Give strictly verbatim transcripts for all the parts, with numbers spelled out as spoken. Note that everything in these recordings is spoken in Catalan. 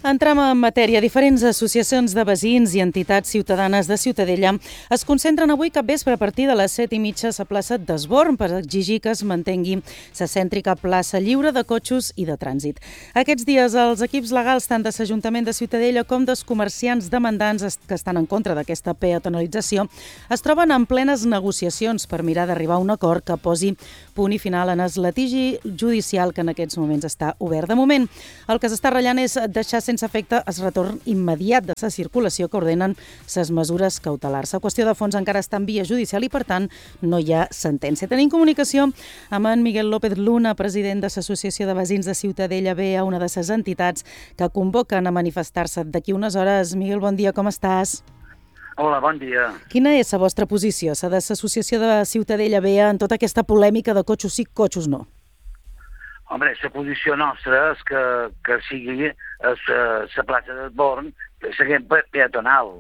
Entrem en matèria. Diferents associacions de veïns i entitats ciutadanes de Ciutadella es concentren avui capvespre a partir de les set i mitja a la plaça d'Esborn per exigir que es mantengui la cèntrica plaça lliure de cotxos i de trànsit. Aquests dies els equips legals tant de l'Ajuntament de Ciutadella com dels comerciants demandants que estan en contra d'aquesta peatonalització es troben en plenes negociacions per mirar d'arribar a un acord que posi punt i final en el litigi judicial que en aquests moments està obert. De moment, el que s'està ratllant és deixar sense efecte el retorn immediat de la circulació que ordenen les mesures cautelars. La qüestió de fons encara està en via judicial i, per tant, no hi ha sentència. Tenim comunicació amb en Miguel López Luna, president de l'Associació de Veïns de Ciutadella B, una de les entitats que convoquen a manifestar-se d'aquí unes hores. Miguel, bon dia, com estàs? Hola, bon dia. Quina és la vostra posició, la de l'Associació de Ciutadella B, en tota aquesta polèmica de cotxos sí, cotxos no? Home, la posició nostra és que, que sigui la plaça d'Esborn seguint peatonal,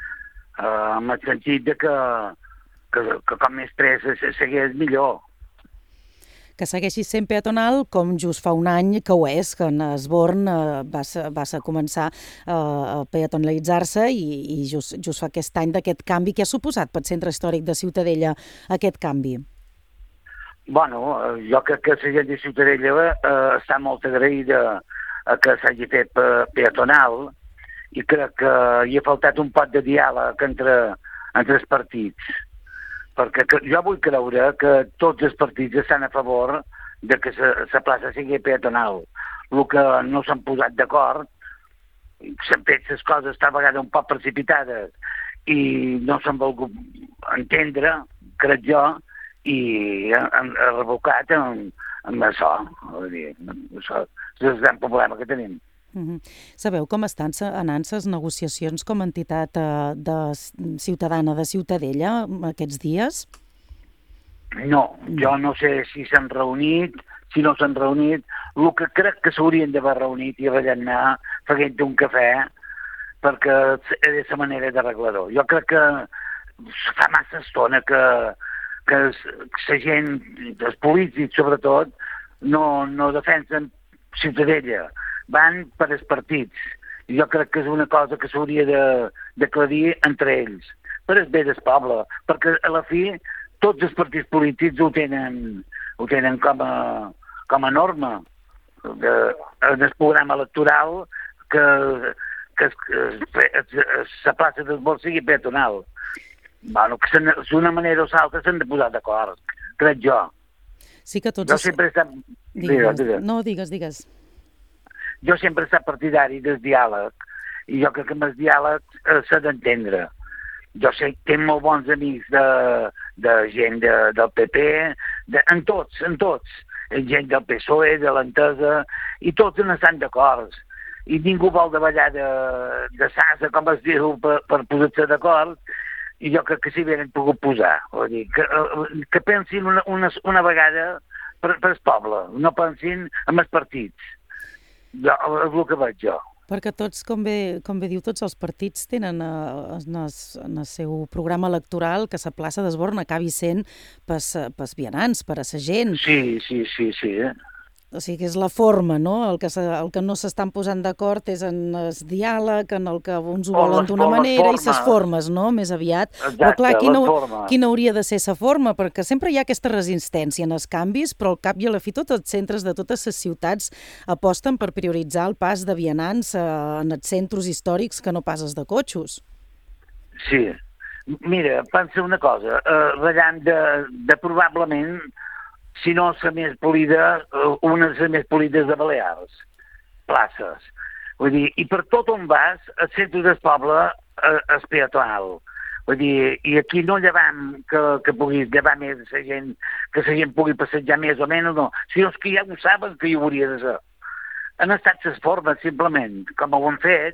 uh, en el sentit de que, que, que com més pressa segueix millor. Que segueixi sent peatonal com just fa un any que ho és, que en Esborn uh, va, va començar uh, a peatonalitzar-se i, i just, just fa aquest any d'aquest canvi. Què ha suposat pel centre històric de Ciutadella aquest canvi? Bueno, jo crec que la gent de Ciutadella eh, està molt agraïda a que s'hagi fet peatonal i crec que hi ha faltat un pot de diàleg entre, entre els partits. Perquè que, jo vull creure que tots els partits estan a favor de que la plaça sigui peatonal. El que no s'han posat d'acord, s'han fet les coses esta vegada un poc precipitades i no s'han volgut entendre, crec jo, i han revocat amb, amb això. Vull dir, això és el gran problema que tenim. Uh-huh. Sabeu com estan anant les negociacions com a entitat uh, de ciutadana de Ciutadella aquests dies? No, jo no sé si s'han reunit, si no s'han reunit. El que crec que s'haurien d'haver reunit i rellenar fent un cafè perquè és la manera d'arreglar-ho. Jo crec que fa massa estona que que la gent, els polítics sobretot, no, no defensen Ciutadella, van per als partits. I jo crec que és una cosa que s'hauria d'aclarir entre ells, per el bé del poble, perquè a la fi tots els partits polítics ho tenen, ho tenen com a, com a norma de, en el programa electoral que, que, que la plaça d'Esborn sigui peatonal. Bueno, que d'una manera o l'altra s'han de posar d'acord, crec jo. Sí que tots... Jo sempre he estat... Digues, digues. No, digues, digues. Jo sempre he estat partidari del diàleg, i jo crec que amb el diàleg eh, s'ha d'entendre. Jo sé que tinc molt bons amics de, de gent de, del P P, de, en tots, en tots, gent del P S O E, de l'Entesa, i tots no estan d'acord. I ningú vol davallar de, de sasa, com es diu, per, per posar-se d'acord, i jo crec que s'hi havien pogut posar. Vull dir, que, que pensin una, una, una vegada per, per el poble, no pensin en els partits. Jo, és el que veig jo. Perquè tots, com bé, com bé diu, tots els partits tenen eh, en, el, en el seu programa electoral que la plaça d'Esborn acabi sent pels, pels vianants, per a la gent. Sí, sí, sí, sí. Eh? O sigui que és la forma, no? El que, se, el que no s'estan posant d'acord és en el diàleg, en el que uns ho volen d'una manera i les formes, no? Més aviat. Exacte, però clar, quina, forma. quina hauria de ser la forma? Perquè sempre hi ha aquesta resistència en els canvis, però al cap i a la fi tots els centres de totes les ciutats aposten per prioritzar el pas de vianants eh, en els centres històrics que no passes de cotxos. Sí. Mira, pensa una cosa, eh, ratllant de, de probablement... si no la més polida, una de les més polides de Balears, places. Vull dir, i per tot on vas, el centre del poble és peatonal. Vull dir, i aquí no llevam que, que puguis llevar més la gent, que la gent pugui passejar més o menys, no. Si no és que ja ho saben que hi hauria de ser. Han estat les formes, simplement, com ho han fet,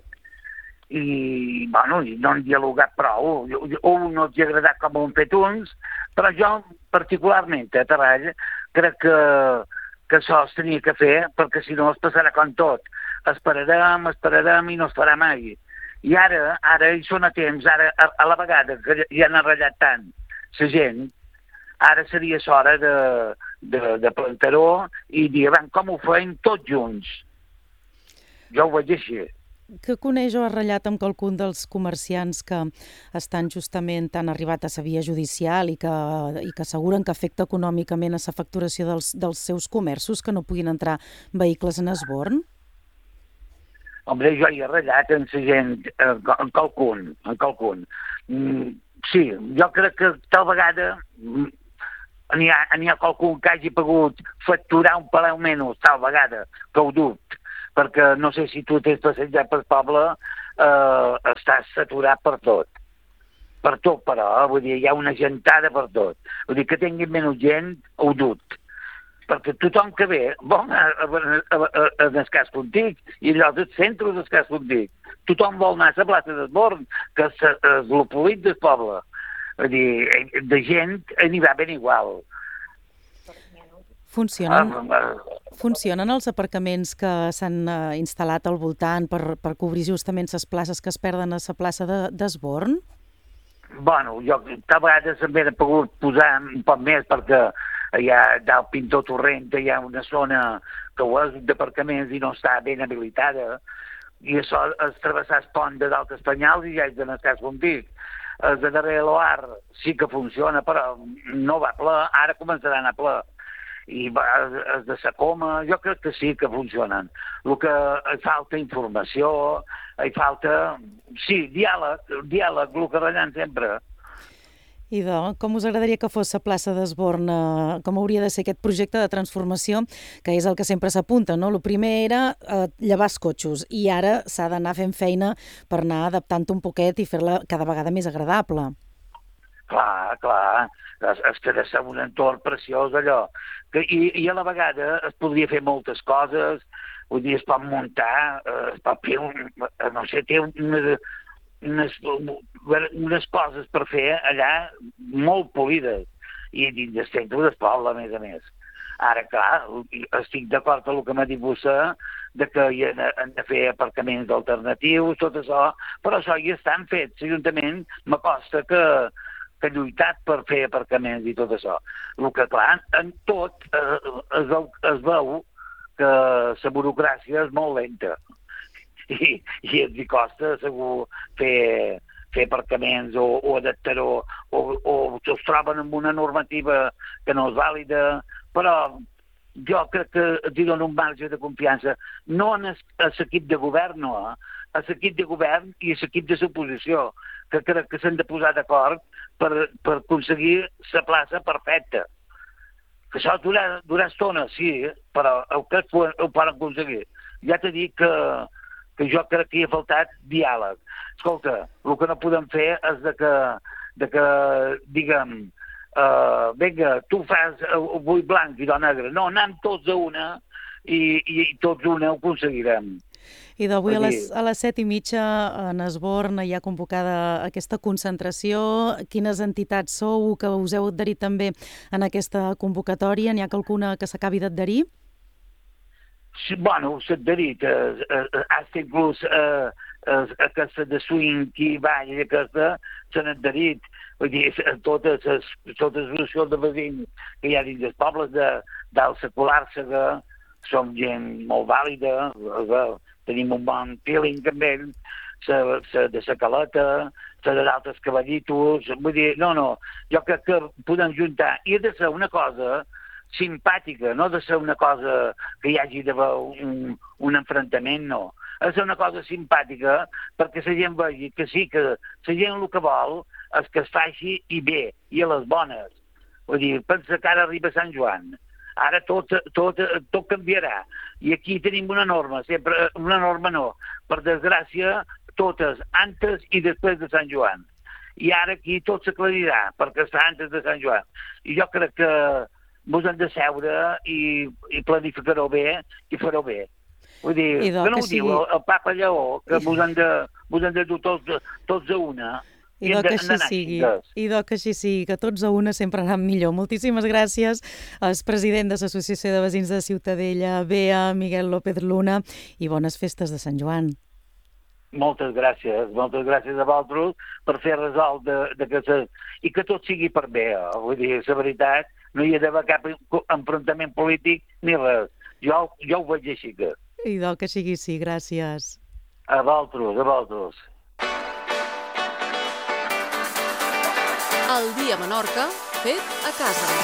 i, bueno, i no han dialogat prou. O no els ha agradat com ho han fet uns, però jo, particularment, a Terrall, crec que, que això es tenia que fer, perquè si no es passarà com tot. Esperarem, esperarem i no es farà mai. I ara, ara hi són a temps, ara, a, a la vegada que ja han arrellat tant la gent, ara seria l'hora de, de, de plantar-ho i dir, van, com ho feim tots junts? Jo ho veig així. que coneix o ha ratllat amb qualcun dels comerciants que estan justament han arribat a sa via judicial i que, i que asseguren que afecta econòmicament a la facturació dels, dels seus comerços, que no puguin entrar vehicles en esborn? Home, jo hi he ratllat en la gent, en qualcun, en qualcun. Mm, sí, jo crec que tal vegada n'hi ha, n'hi ha qualcun que hagi pogut facturar un parell menys, tal vegada, que ho dubte, perquè no sé si tu t'has passejat pel poble, eh, estàs saturat per tot. Per tot, però, eh? Vull dir, hi ha una gentada per tot. Vull dir, que tinguin menys gent, ho dubte. Perquè tothom que ve vol anar a Escàs Contic i allò dels centres d'Escàs Contic. Tothom vol anar a la plaça d'Esborn, que és el polit del poble. Vull dir, de gent n'hi va ben igual. Funcionen, funcionen els aparcaments que s'han uh, instal·lat al voltant per, per cobrir justament les places que es perden a la plaça d'Esborn? Bueno, jo tal vegada també he pogut posar un poc més perquè hi ha del Pintor Torrent, hi ha una zona que ho és d'aparcaments i no està ben habilitada, i això és travessar el pont de dalt Espanyol i ja és de Escàs Contic. El de darrere l'Oar sí que funciona, però no va ple, ara començarà a anar ple. I els de la Coma, jo crec que sí que funcionen. El que hi falta informació, hi falta, sí, diàleg, diàleg, el que ratllant sempre. Idò, com us agradaria que fos la plaça d'Esborn, eh, com hauria de ser aquest projecte de transformació, que és el que sempre s'apunta, no? El primer era eh, llevar els cotxos i ara s'ha d'anar fent feina per anar adaptant un poquet i fer-la cada vegada més agradable. Clar, clar, es, es que ha de ser un entorn preciós allò. Que, i, I a la vegada es podria fer moltes coses, vull dir, es pot muntar, eh, es pot fer, un, no sé, té una... Unes, unes coses per fer allà molt polides i dins del centre del poble, a més a més. Ara, clar, estic d'acord amb el que m'ha dit vostè, de que hi han de fer aparcaments alternatius, tot això, però això ja estan fets. L'Ajuntament m'acosta que, que ha lluitat per fer aparcaments i tot això. El que, clar, en tot eh, es, veu, es veu que la burocràcia és molt lenta. I, i ens hi costa segur fer, fer aparcaments o, o adaptar-ho o, o es troben amb una normativa que no és vàlida, però jo crec que els dono un marge de confiança, no a l'equip de govern, no, a l'equip de govern i a l'equip de l'oposició, que crec que s'han de posar d'acord per, per aconseguir la plaça perfecta. Que això durarà, durarà estona, sí, però ho crec que ho poden aconseguir. Ja t'he dit que que jo crec que hi ha faltat diàleg. Escolta, el que no podem fer és de que, de que diguem, uh, vinga, tu fas avui blanc i do negre. No, anem tots a una i, i tots una ho aconseguirem. I d'avui a les, a les set i mitja en Esborn hi ha convocada aquesta concentració. Quines entitats sou que us heu adherit també en aquesta convocatòria? N'hi ha qualcuna que s'acabi d'adherir? Sí, bueno, s'ha adherit, eh, eh, hasta inclús eh, eh, aquesta de swing i ball i aquesta s'han adherit. Vull dir, totes les associacions de veïns que hi ha dins dels pobles d'alt secular-se, som gent molt vàlida, tenim un bon feeling amb ells, la de la Caleta, la d'altres cavallitos, vull dir, no, no, jo crec que podem juntar. I ha de ser una cosa simpàtica, no de ser una cosa que hi hagi d'haver un, un enfrontament, no. Ha de ser una cosa simpàtica perquè la gent vegi que sí, que la gent el que vol és que es faci i bé, i a les bones. Vull dir, pensa que ara arriba Sant Joan. Ara tot, tot, tot canviarà. I aquí tenim una norma, sempre una norma no. Per desgràcia, totes antes i després de Sant Joan. I ara aquí tot s'aclarirà, perquè està antes de Sant Joan. I jo crec que vos hem de seure i, i planificar-ho bé i fer-ho bé. Vull dir, que no ho sigui... diu el, el papa Lleó, que vos hem de, vos hem de dur tots, tots a una. I do que així sigui, i do que així sigui, que tots a una sempre anem millor. Moltíssimes gràcies al president de l'Associació de Veïns de Ciutadella, Bea, Miguel López Luna, i bones festes de Sant Joan. Moltes gràcies, moltes gràcies a vosaltres per fer resolt de, de que se... i que tot sigui per bé. Eh? Vull dir, la veritat, no hi ha d'haver cap enfrontament polític ni res. Jo, jo ho veig així que... I do que sigui, sí, gràcies. A vosaltres, a vosaltres. El dia a Menorca, fet a casa.